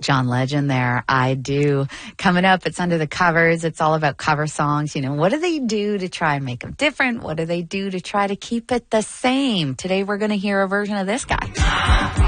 John Legend there. I Do. Coming up, it's Under the Covers. It's all about cover songs. You know, what do they do to try and make them different? What do they do to try to keep it the same? Today we're going to hear a version of this guy.